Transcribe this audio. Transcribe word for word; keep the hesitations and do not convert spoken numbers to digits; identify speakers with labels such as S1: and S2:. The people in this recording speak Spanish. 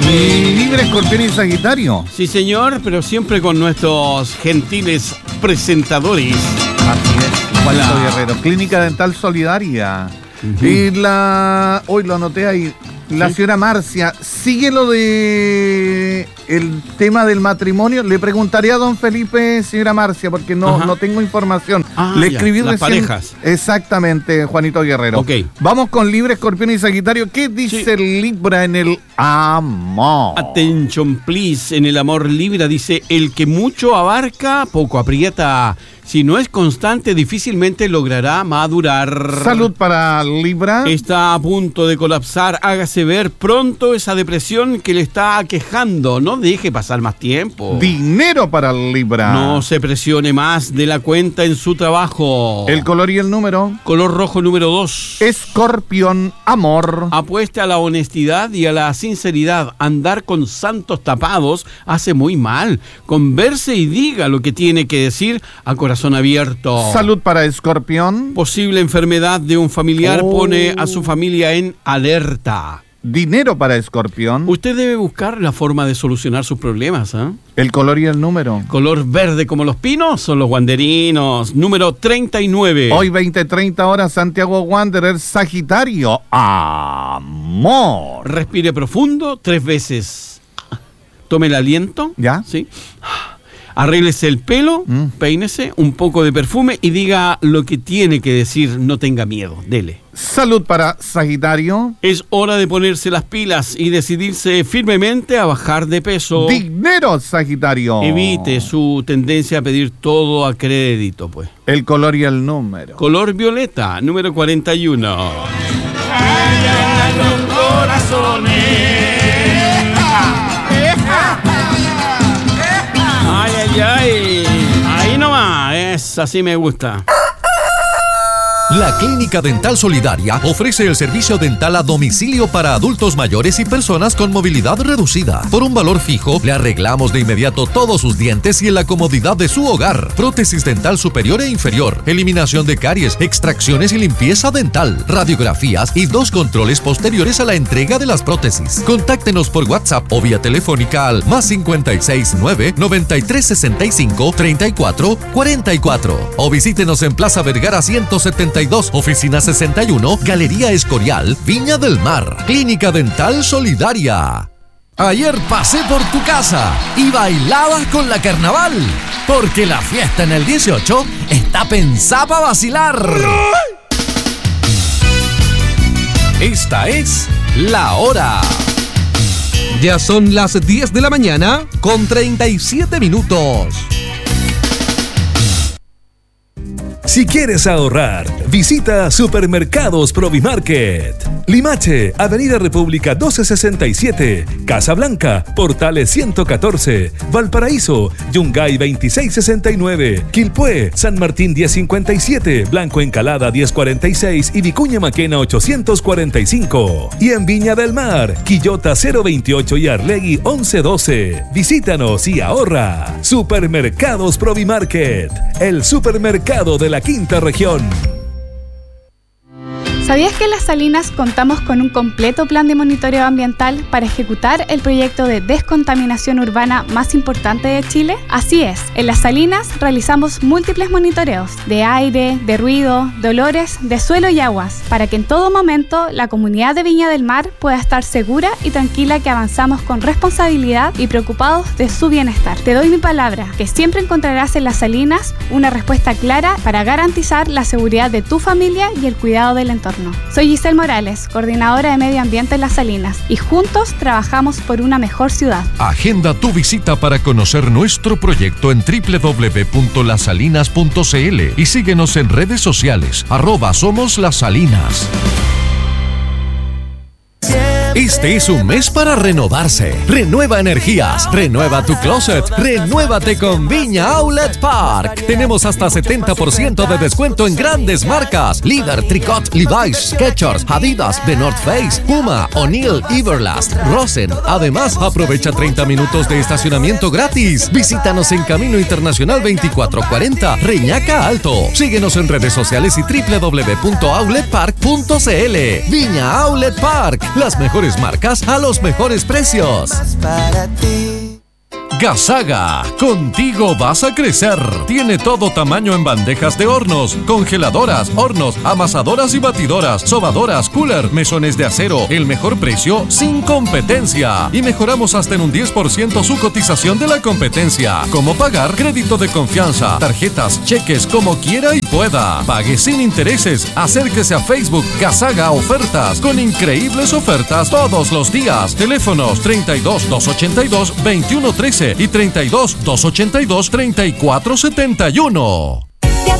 S1: Libre, Escorpión y Sagitario.
S2: Sí, señor, pero siempre con nuestros gentiles presentadores.
S1: Así es, Juanito
S2: La-
S1: Guerrero. Clínica Dental Solidaria.
S2: Ujú.
S1: Y la... Hoy lo anoté ahí. La
S2: Sí.
S1: señora Marcia, ¿sigue lo de el tema del matrimonio? Le preguntaría a don Felipe, señora Marcia, porque no,
S2: Ajá.
S1: no tengo información.
S2: Ah,
S1: Le
S2: ya,
S1: escribí
S2: las
S1: recién.
S2: parejas.
S1: Exactamente, Juanito Guerrero.
S2: Ok.
S1: Vamos con Libre, Escorpión y Sagitario. ¿Qué dice Libra en el amor?
S2: Attention, please. En el amor Libra dice: el que mucho abarca, poco aprieta. Si no es constante, difícilmente logrará madurar.
S1: Salud para Libra.
S2: Está a punto de colapsar. Hágase ver pronto esa depresión que le está aquejando. No deje pasar más tiempo.
S1: Dinero para Libra.
S2: No se presione más de la cuenta en su trabajo.
S1: El color y el número.
S2: Color rojo número dos.
S1: Escorpión, amor.
S2: Apueste a la honestidad y a la sinceridad. Andar con santos tapados hace muy mal. Converse y diga lo que tiene que decir a corazón abierto.
S1: Salud para Escorpión.
S2: Posible enfermedad de un familiar
S1: Oh.
S2: pone a su familia en alerta.
S1: Dinero para Escorpión.
S2: Usted debe buscar la forma de solucionar sus problemas, ¿eh?
S1: El color y el número.
S2: Color verde como los pinos son los guanderinos. Número treinta y nueve.
S1: Hoy veinte treinta horas, Santiago Wanderer, Sagitario, amor.
S2: Respire profundo tres veces. Tome el aliento.
S1: ¿Ya?
S2: Sí. Arréglese el pelo,
S1: Mm.
S2: peínese, un poco de perfume y diga lo que tiene que decir. No tenga miedo, dele.
S1: Salud para Sagitario.
S2: Es hora de ponerse las pilas y decidirse firmemente a bajar de peso.
S1: Dinero, Sagitario.
S2: Evite su tendencia a pedir todo a crédito, pues.
S1: El color y el número.
S2: Color violeta, número cuarenta y uno. Ay, ay, ay. Ahí nomás, es así me gusta.
S3: La Clínica Dental Solidaria ofrece el servicio dental a domicilio para adultos mayores y personas con movilidad reducida. Por un valor fijo, le arreglamos de inmediato todos sus dientes y en la comodidad de su hogar. Prótesis dental superior e inferior, eliminación de caries, extracciones y limpieza dental, radiografías y dos controles posteriores a la entrega de las prótesis. Contáctenos por WhatsApp o vía telefónica al más cincuenta y seis nueve, noventa y tres sesenta y cinco, treinta y cuatro cuarenta y cuatro o visítenos en Plaza Vergara ciento setenta y dos, oficina sesenta y uno, Galería Escorial, Viña del Mar. Clínica Dental Solidaria. Ayer pasé por tu casa y bailabas con la carnaval, porque la fiesta en el dieciocho está pensada para vacilar. Esta es La Hora.
S4: Ya son las diez de la mañana con treinta y siete minutos.
S5: Si quieres ahorrar, visita Supermercados Provimarket. Limache, Avenida República doce sesenta y siete, Casablanca, Portales ciento catorce, Valparaíso, Yungay veintiséis sesenta y nueve, Quilpué, San Martín diez cincuenta y siete, Blanco Encalada diez cuarenta y seis y Vicuña Maquena ochocientos cuarenta y cinco. Y en Viña del Mar, Quillota cero veintiocho y Arlegui once doce. Visítanos y ahorra. Supermercados Provimarket, el supermercado de la quinta región.
S6: ¿Sabías que en Las Salinas contamos con un completo plan de monitoreo ambiental para ejecutar el proyecto de descontaminación urbana más importante de Chile? Así es, en Las Salinas realizamos múltiples monitoreos de aire, de ruido, de olores, de suelo y aguas, para que en todo momento la comunidad de Viña del Mar pueda estar segura y tranquila que avanzamos con responsabilidad y preocupados de su bienestar. Te doy mi palabra, que siempre encontrarás en Las Salinas una respuesta clara para garantizar la seguridad de tu familia y el cuidado del entorno. Soy Giselle Morales, coordinadora de Medio Ambiente en Las Salinas, y juntos trabajamos por una mejor ciudad.
S3: Agenda tu visita para conocer nuestro proyecto en doble u doble u doble u punto las salinas punto c l y síguenos en redes sociales, arroba Somos Las Salinas. Este es un mes para renovarse. Renueva energías, renueva tu closet, renuévate con Viña Outlet Park. Tenemos hasta setenta por ciento de descuento en grandes marcas: Líder, Tricot, Levi's, Skechers, Adidas, The North Face, Puma, O'Neill, Everlast, Rosen. Además, aprovecha treinta minutos de estacionamiento gratis. Visítanos en Camino Internacional veinticuatro cuarenta, Reñaca Alto. Síguenos en redes sociales y doble u doble u doble u punto outlet park punto c l. Viña Outlet Park, las mejores mejores marcas a los mejores precios.
S7: Para ti.
S3: Gasaga, contigo vas a crecer. Tiene todo tamaño en bandejas de hornos, congeladoras, hornos, amasadoras y batidoras, sobadoras, cooler, mesones de acero. El mejor precio sin competencia. Y mejoramos hasta en un diez por ciento su cotización de la competencia. ¿Cómo pagar? Crédito de confianza, tarjetas, cheques, como quiera y pueda. Pague sin intereses. Acérquese a Facebook Gasaga Ofertas, con increíbles ofertas todos los días. Teléfonos treinta y dos, doscientos ochenta y dos, veintiuno trece y treinta y dos, doscientos ochenta y dos, treinta y cuatro setenta y uno.